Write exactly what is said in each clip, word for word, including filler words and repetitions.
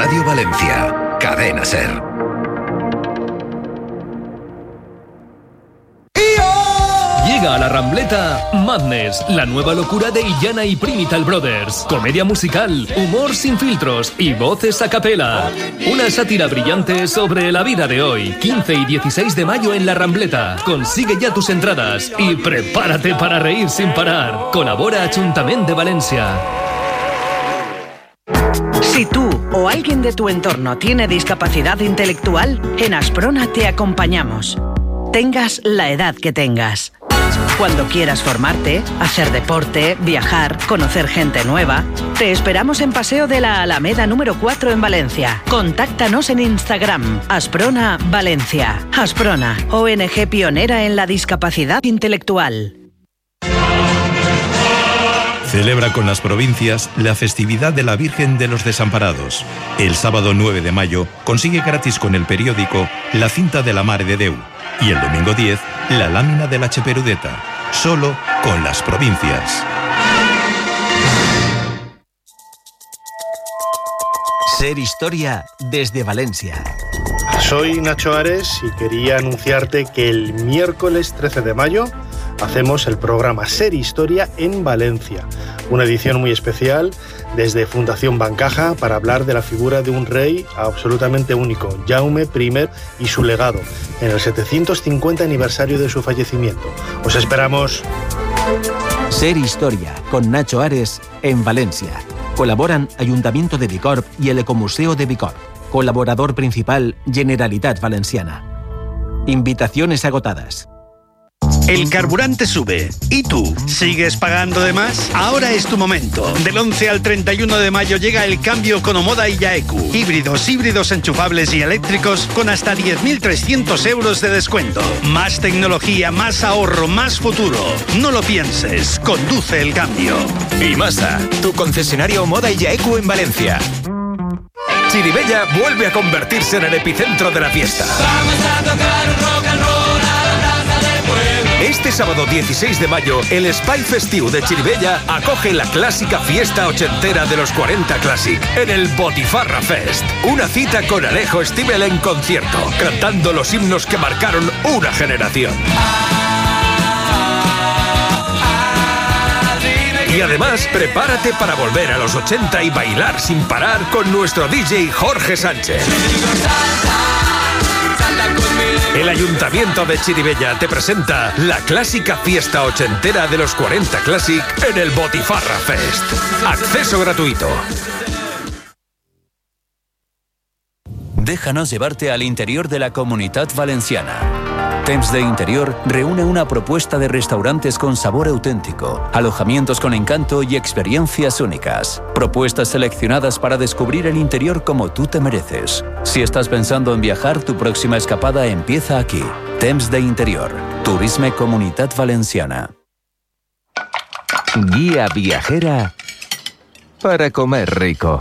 Radio Valencia, Cadena SER. Llega a la Rambleta Madness, la nueva locura de Illana y Primital Brothers. Comedia musical, humor sin filtros y voces a capela. Una sátira brillante sobre la vida de hoy. quince y dieciséis de mayo en la Rambleta. Consigue ya tus entradas y prepárate para reír sin parar. Colabora Ayuntamiento de Valencia. Si tú o alguien de tu entorno tiene discapacidad intelectual, en Asprona te acompañamos. Tengas la edad que tengas. Cuando quieras formarte, hacer deporte, viajar, conocer gente nueva, te esperamos en Paseo de la Alameda número cuatro en Valencia. Contáctanos en Instagram, Asprona Valencia. Asprona, O N G pionera en la discapacidad intelectual. Celebra con las provincias la festividad de la Virgen de los Desamparados. El sábado nueve de mayo consigue gratis con el periódico la cinta de la Mare de Déu y el domingo diez la lámina de la Cheperudeta, solo con las provincias. Ser Historia desde Valencia. Soy Nacho Ares y quería anunciarte que el miércoles trece de mayo hacemos el programa Ser Historia en Valencia, una edición muy especial desde Fundación Bancaja para hablar de la figura de un rey absolutamente único, Jaume primero, y su legado, en el setecientos cincuenta aniversario de su fallecimiento. ¡Os esperamos! Ser Historia con Nacho Ares en Valencia. Colaboran Ayuntamiento de Bicorb y el Ecomuseo de Bicorb. Colaborador principal, Generalitat Valenciana. Invitaciones agotadas. El carburante sube. ¿Y tú? ¿Sigues pagando de más? Ahora es tu momento. Del once al treinta y uno de mayo llega el cambio con Omoda y Yaeku. Híbridos, híbridos enchufables y eléctricos con hasta diez mil trescientos euros de descuento. Más tecnología, más ahorro, más futuro. No lo pienses. Conduce el cambio. Imasa, tu concesionario Omoda y Yaeku en Valencia. Chirivella vuelve a convertirse en el epicentro de la fiesta. Vamos a tocar un rock and roll a la plaza del pueblo. Este sábado dieciséis de mayo, el Spy Festiu de Chirivella acoge la clásica fiesta ochentera de los cuarenta Classic en el Botifarra Fest. Una cita con Alejo Stivel en concierto, cantando los himnos que marcaron una generación. Y además, prepárate para volver a los ochenta y bailar sin parar con nuestro D J Jorge Sánchez. El Ayuntamiento de Chirivella te presenta la clásica fiesta ochentera de los cuarenta Classic en el Botifarra Fest. Acceso gratuito. Déjanos llevarte al interior de la Comunitat Valenciana. Temps de Interior reúne una propuesta de restaurantes con sabor auténtico, alojamientos con encanto y experiencias únicas. Propuestas seleccionadas para descubrir el interior como tú te mereces. Si estás pensando en viajar, tu próxima escapada empieza aquí. Temps de Interior. Turisme Comunitat Valenciana. Guía viajera para comer rico.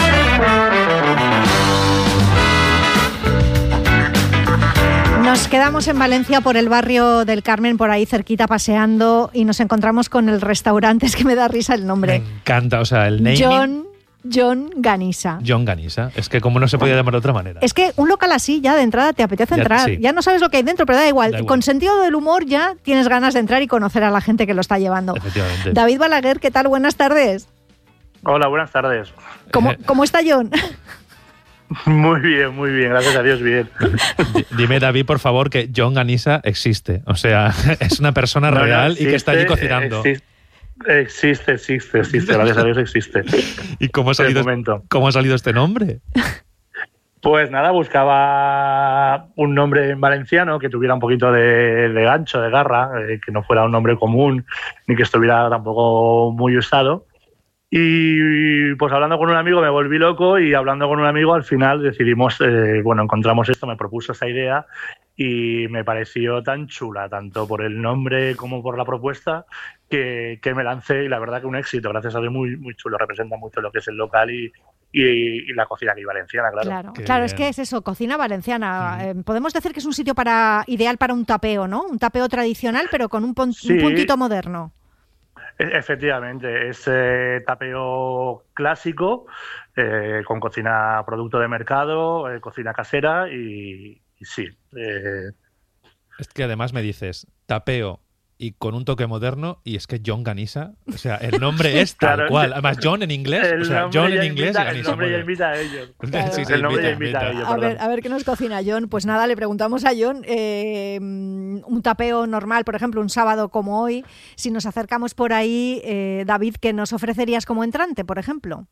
Nos quedamos en Valencia por el barrio del Carmen, por ahí cerquita paseando, y nos encontramos con el restaurante, es que me da risa el nombre. Me encanta, o sea, el naming. John, John Ganisa. John Ganisa, es que como no se podía llamar de otra manera. Es que un local así ya de entrada te apetece ya, entrar, sí. Ya no sabes lo que hay dentro, pero da igual. da igual. Con sentido del humor ya tienes ganas de entrar y conocer a la gente que lo está llevando. Efectivamente. David Balaguer, ¿qué tal? Buenas tardes. Hola, buenas tardes. ¿Cómo, ¿cómo está John? Muy bien, muy bien, gracias a Dios, bien. Dime, David, por favor, que John Ganisa existe. O sea, es una persona no, no, real existe, y que está allí cocinando. Existe, existe, existe, existe, gracias a Dios existe. ¿Y cómo ha salido, cómo ha salido este nombre? Pues nada, buscaba un nombre en valenciano que tuviera un poquito de, de gancho, de garra, eh, que no fuera un nombre común ni que estuviera tampoco muy usado. Y pues hablando con un amigo me volví loco y hablando con un amigo al final decidimos, eh, bueno, encontramos esto, me propuso esta idea y me pareció tan chula, tanto por el nombre como por la propuesta, que, que me lancé y la verdad que un éxito, gracias a Dios, muy, muy chulo, representa mucho lo que es el local y, y, y la cocina aquí valenciana, claro. Claro, claro, es que es eso, cocina valenciana. Mm. Eh, podemos decir que es un sitio para ideal para un tapeo, ¿no? Un tapeo tradicional pero con un, pon, sí. un puntito moderno. Efectivamente, es eh, tapeo clásico, eh, con cocina producto de mercado, eh, cocina casera y, y sí. Eh... Es que además me dices tapeo y con un toque moderno, y es que John Ganisa, o sea, el nombre es tal claro, cual. Además, John en inglés, o sea, John en inglés invita, y Ganisa. El nombre ya invita a ellos. Claro. Sí, sí, el nombre invita, ya invita, invita a ellos. A ver, a ver qué nos cocina John. Pues nada, le preguntamos a John, eh, un tapeo normal, por ejemplo, un sábado como hoy, si nos acercamos por ahí, eh, David, ¿qué nos ofrecerías como entrante, por ejemplo?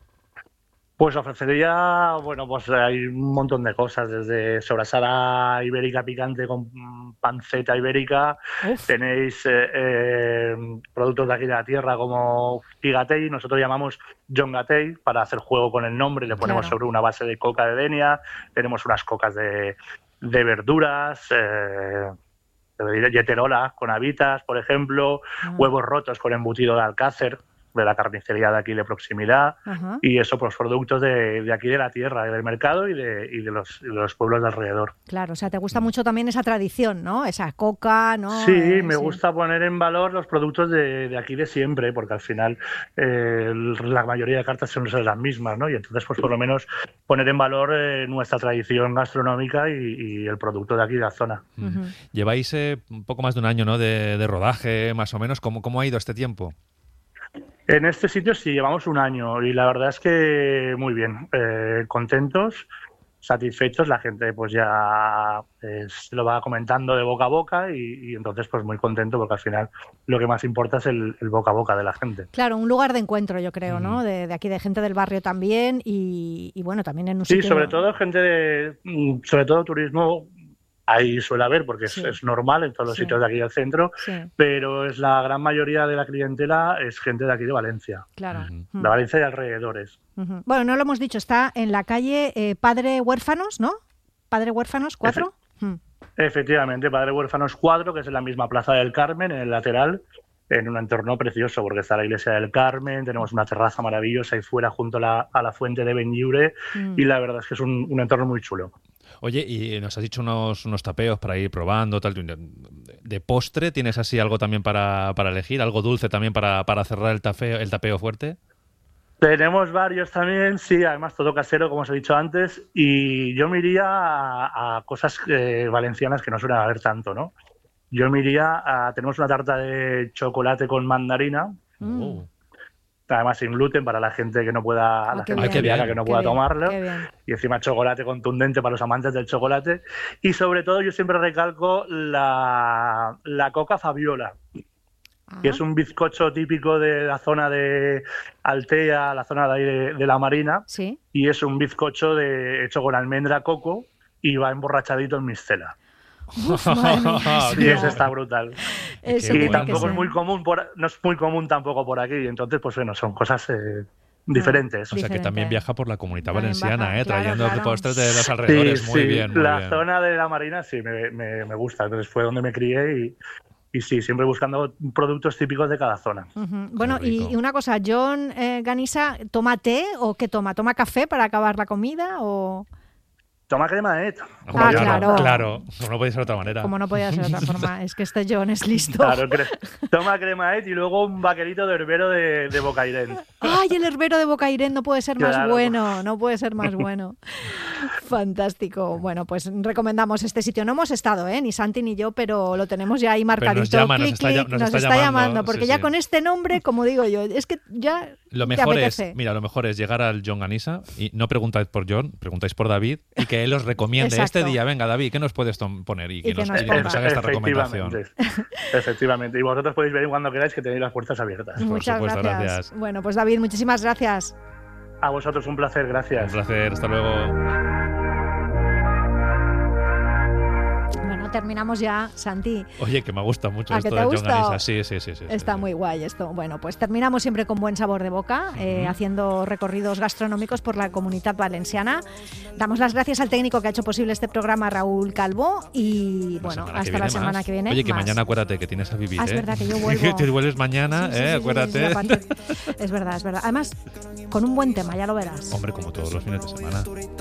Pues ofrecería, bueno, pues hay un montón de cosas, desde sobrasada ibérica picante con panceta ibérica, Uf. tenéis eh, eh, productos de aquí de la tierra como Figatei, nosotros llamamos John Gatei para hacer juego con el nombre, le ponemos claro. sobre una base de coca de Denia, tenemos unas cocas de, de verduras, eh, yeterola con habitas, por ejemplo, mm. huevos rotos con embutido de alcácer, de la carnicería de aquí de proximidad. Ajá. Y eso, pues productos de, de aquí de la tierra, del mercado y de, y de, los, de los pueblos de alrededor. Claro, o sea, te gusta mucho también esa tradición, ¿no? Esa coca, ¿no? Sí, eh, me sí. gusta poner en valor los productos de, de aquí de siempre, porque al final eh, la mayoría de cartas son las mismas, ¿no? Y entonces, pues por lo menos poner en valor eh, nuestra tradición gastronómica y, y el producto de aquí de la zona. Uh-huh. Lleváis eh, un poco más de un año, ¿no? De, de rodaje, más o menos. ¿Cómo, cómo ha ido este tiempo? En este sitio sí, llevamos un año y la verdad es que muy bien, eh, contentos, satisfechos, la gente pues ya eh, se lo va comentando de boca a boca y, y entonces pues muy contento porque al final lo que más importa es el, el boca a boca de la gente. Claro, un lugar de encuentro yo creo, ¿no? Mm. De, de aquí, de gente del barrio también y, y bueno, también en un sí, sitio... Sí, sobre todo gente de, sobre todo turismo... Ahí suele haber, porque es, sí. es normal en todos los sí. sitios de aquí del centro, sí. pero es la gran mayoría de la clientela es gente de aquí de Valencia. Claro. Uh-huh. De Valencia y alrededores. Uh-huh. Bueno, no lo hemos dicho, está en la calle eh, Padre Huérfanos, ¿no? Padre Huérfanos cuatro. Efe- uh. Efectivamente, Padre Huérfanos cuatro, que es en la misma Plaza del Carmen, en el lateral, en un entorno precioso, porque está la iglesia del Carmen, tenemos una terraza maravillosa ahí fuera junto a la, a la fuente de Benlliure, mm. y la verdad es que es un, un entorno muy chulo. Oye, y nos has dicho unos, unos tapeos para ir probando, tal. ¿De postre tienes así algo también para, para elegir? ¿Algo dulce también para, para cerrar el tapeo, el tapeo fuerte? Tenemos varios también, sí, además todo casero, como os he dicho antes, y yo me iría a, a cosas eh, valencianas que no suelen haber tanto, ¿no? Yo me iría a... Tenemos una tarta de chocolate con mandarina, mm. además sin gluten para la gente que no pueda, ah, la gente celíaca que no pueda bien, tomarlo, y encima chocolate contundente para los amantes del chocolate, y sobre todo yo siempre recalco la, la coca Fabiola, ah. que es un bizcocho típico de la zona de Altea, la zona de ahí de, de la Marina, ¿sí? Y es un bizcocho de, hecho con almendra coco y va emborrachadito en mistela. Uf, sí, eso está brutal. Eso y tampoco es muy común, por, no es muy común tampoco por aquí. Entonces, pues bueno, son cosas eh, diferentes. O sea, Diferente. que también viaja por la Comunidad También Valenciana, baja, eh, claro, trayendo claro. postres de los alrededores. Sí, muy sí. bien, muy la bien. zona de la Marina sí me, me, me gusta. Entonces fue donde me crié y, y sí, siempre buscando productos típicos de cada zona. Uh-huh. Bueno, y, y una cosa, John eh, Ganisa, ¿toma té o qué toma? ¿Toma café para acabar la comida o...? Toma crema de Ah, claro. Claro, no puede ser de otra manera. Como no podía ser de otra forma, es que este John es listo. Claro, cre- toma crema y luego un vaquerito de herbero de, de Bocairent. ¡Ay, el herbero de Bocairent! No puede ser más Claro. bueno, no puede ser más bueno. Fantástico. Bueno, pues recomendamos este sitio. No hemos estado, ¿eh? Ni Santi ni yo, pero lo tenemos ya ahí marcadito. nos llama, nos clic, está clic, llam- nos nos está está llamando, llamando, porque sí, ya sí. con este nombre, como digo yo, es que ya Lo te mejor es, apetece. mira, lo mejor es llegar al John Ganisa y no preguntáis por John, preguntáis por David y que él os recomiende Exacto. este día. Venga, David, ¿qué nos puedes tom- poner? Y que, Y que nos, nos y que nos ponga. haga esta recomendación. Efectivamente. Efectivamente. Y vosotros podéis venir cuando queráis, que tenéis las puertas abiertas. Por Muchas supuesto, gracias. gracias. Bueno, pues David, muchísimas gracias. A vosotros un placer, gracias. Un placer, hasta luego. Bueno, terminamos ya, Santi. Oye, que me gusta mucho ¿A esto que te de ha John gustado? Ganisa. Sí, sí, sí. sí Está sí, muy sí. guay esto. Bueno, pues terminamos siempre con buen sabor de boca, eh, haciendo recorridos gastronómicos por la Comunidad Valenciana. Damos las gracias al técnico que ha hecho posible este programa, Raúl Calvo, y La bueno, semana que hasta viene la semana más. que viene. Oye, que más. mañana acuérdate que tienes a vivir, Ah, es ¿eh? verdad que yo vuelvo. Que te vuelves mañana, Sí, sí, ¿eh? sí, sí, acuérdate. sí, aparte- es verdad, es verdad. Además, con un buen tema, ya lo verás. Hombre, como todos los fines de semana.